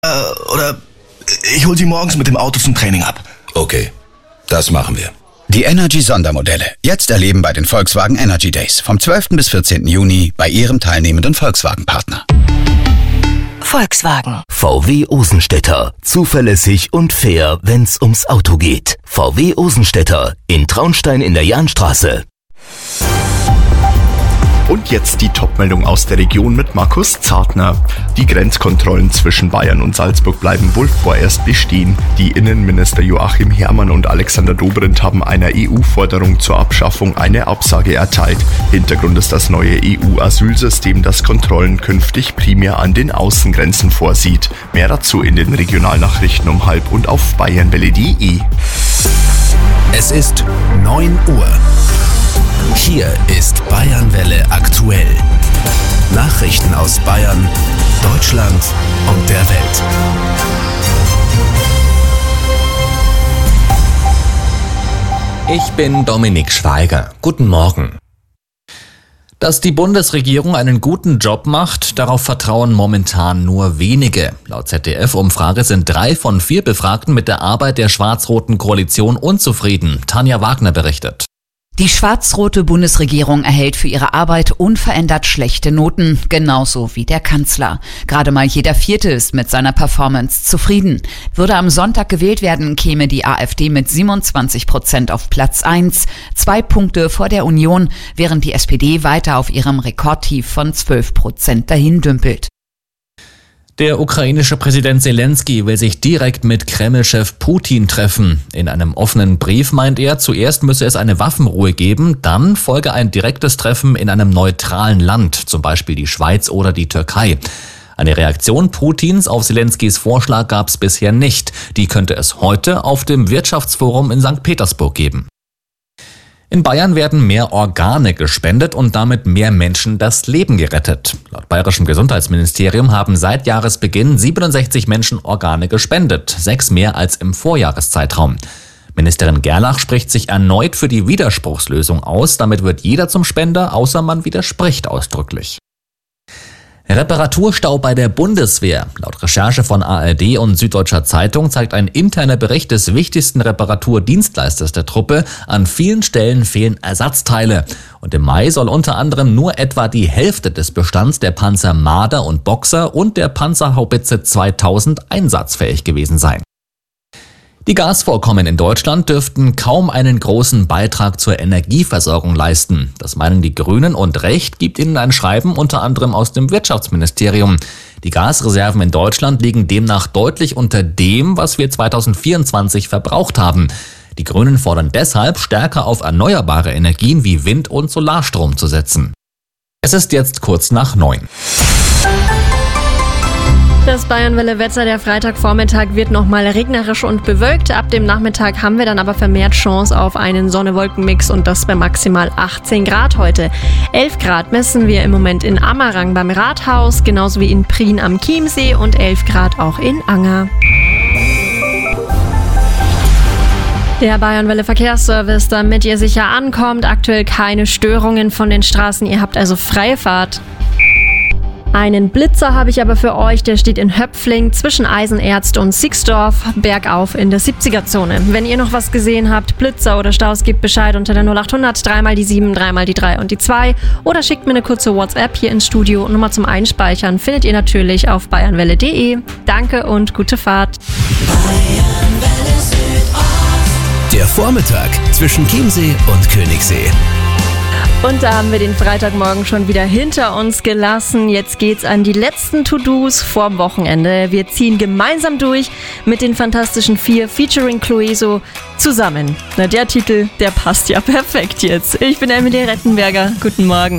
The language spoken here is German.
Oder ich hol Sie morgens mit dem Auto zum Training ab. Okay, das machen wir. Die Energy-Sondermodelle. Jetzt erleben bei den Volkswagen Energy Days vom 12. bis 14. Juni bei Ihrem teilnehmenden Volkswagen-Partner. Volkswagen. VW Osenstädter. Zuverlässig und fair, wenn's ums Auto geht. VW Osenstädter in Traunstein in der Jahnstraße. Und jetzt die Topmeldung aus der Region mit Markus Zartner. Die Grenzkontrollen zwischen Bayern und Salzburg bleiben wohl vorerst bestehen. Die Innenminister Joachim Herrmann und Alexander Dobrindt haben einer EU-Forderung zur Abschaffung eine Absage erteilt. Hintergrund ist das neue EU-Asylsystem, das Kontrollen künftig primär an den Außengrenzen vorsieht. Mehr dazu in den Regionalnachrichten um 12:30 und auf bayernwelle.de. Es ist 9 Uhr. Hier ist Bayernwelle aktuell. Nachrichten aus Bayern, Deutschland und der Welt. Ich bin Dominik Schweiger. Guten Morgen. Dass die Bundesregierung einen guten Job macht, darauf vertrauen momentan nur wenige. Laut ZDF-Umfrage sind 3 von 4 Befragten mit der Arbeit der schwarz-roten Koalition unzufrieden. Tanja Wagner berichtet. Die schwarz-rote Bundesregierung erhält für ihre Arbeit unverändert schlechte Noten, genauso wie der Kanzler. Gerade mal jeder 4. ist mit seiner Performance zufrieden. Würde am Sonntag gewählt werden, käme die AfD mit 27% auf Platz 1, 2 Punkte vor der Union, während die SPD weiter auf ihrem Rekordtief von 12% dahin dümpelt. Der ukrainische Präsident Zelensky will sich direkt mit Kreml-Chef Putin treffen. In einem offenen Brief meint er, zuerst müsse es eine Waffenruhe geben, dann folge ein direktes Treffen in einem neutralen Land, zum Beispiel die Schweiz oder die Türkei. Eine Reaktion Putins auf Zelenskys Vorschlag gab es bisher nicht. Die könnte es heute auf dem Wirtschaftsforum in St. Petersburg geben. In Bayern werden mehr Organe gespendet und damit mehr Menschen das Leben gerettet. Laut Bayerischem Gesundheitsministerium haben seit Jahresbeginn 67 Menschen Organe gespendet, 6 mehr als im Vorjahreszeitraum. Ministerin Gerlach spricht sich erneut für die Widerspruchslösung aus. Damit wird jeder zum Spender, außer man widerspricht ausdrücklich. Reparaturstau bei der Bundeswehr. Laut Recherche von ARD und Süddeutscher Zeitung zeigt ein interner Bericht des wichtigsten Reparaturdienstleisters der Truppe, an vielen Stellen fehlen Ersatzteile. Und im Mai soll unter anderem nur etwa die Hälfte des Bestands der Panzer Marder und Boxer und der Panzerhaubitze 2000 einsatzfähig gewesen sein. Die Gasvorkommen in Deutschland dürften kaum einen großen Beitrag zur Energieversorgung leisten. Das meinen die Grünen und Recht gibt ihnen ein Schreiben unter anderem aus dem Wirtschaftsministerium. Die Gasreserven in Deutschland liegen demnach deutlich unter dem, was wir 2024 verbraucht haben. Die Grünen fordern deshalb, stärker auf erneuerbare Energien wie Wind- und Solarstrom zu setzen. Es ist jetzt kurz nach 9. Das Bayernwelle-Wetter, der Freitagvormittag wird nochmal regnerisch und bewölkt. Ab dem Nachmittag haben wir dann aber vermehrt Chance auf einen Sonne-Wolken-Mix und das bei maximal 18 Grad heute. 11 Grad messen wir im Moment in Ammerang beim Rathaus, genauso wie in Prien am Chiemsee und 11 Grad auch in Anger. Der Bayernwelle Verkehrsservice, damit ihr sicher ankommt. Aktuell keine Störungen von den Straßen, ihr habt also freie Fahrt. Einen Blitzer habe ich aber für euch, der steht in Höpfling zwischen Eisenerzt und Sixdorf, bergauf in der 70er-Zone. Wenn ihr noch was gesehen habt, Blitzer oder Staus, gebt Bescheid unter der 0800 3 mal die 7, 3 mal die 3 und die 2 oder schickt mir eine kurze WhatsApp hier ins Studio. Nummer zum Einspeichern findet ihr natürlich auf bayernwelle.de. Danke und gute Fahrt. Der Vormittag zwischen Chiemsee und Königssee. Und da haben wir den Freitagmorgen schon wieder hinter uns gelassen. Jetzt geht's an die letzten To-Dos vorm Wochenende. Wir ziehen gemeinsam durch mit den Fantastischen 4 featuring Clueso zusammen. Na, der Titel, der passt ja perfekt jetzt. Ich bin Emilie Rettenberger. Guten Morgen.